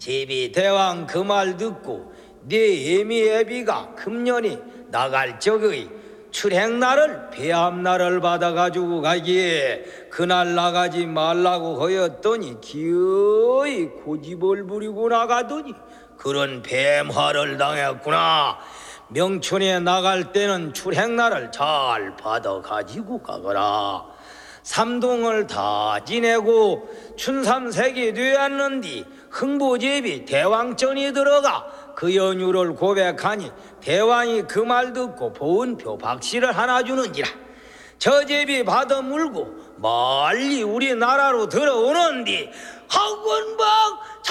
제비 대왕 그 말 듣고 네 애미애비가 금년이 나갈 적의 출행날을 배암날을 받아가지고 가기에 그날 나가지 말라고 하였더니 기어이 고집을 부리고 나가더니 그런 뱀화를 당했구나. 명춘에 나갈 때는 출행날을 잘 받아가지고 가거라. 삼동을 다 지내고 춘삼색이 되었는디 흥부제비 대왕전이 들어가 그 연유를 고백하니 대왕이 그 말 듣고 보은표 박씨를 하나 주는지라. 저 제비 받아 물고 멀리 우리나라로 들어오는디 학원박